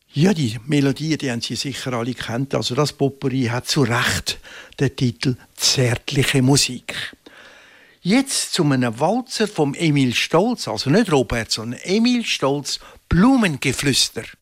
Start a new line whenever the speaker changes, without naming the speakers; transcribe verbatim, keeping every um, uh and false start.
Ja, die Melodie, die haben Sie sicher alle kennt. Also das Potpourri hat zu Recht den Titel «Zärtliche Musik». Jetzt zu einem Walzer vom Emil Stolz, also nicht Robert, sondern Emil Stolz, «Blumengeflüster».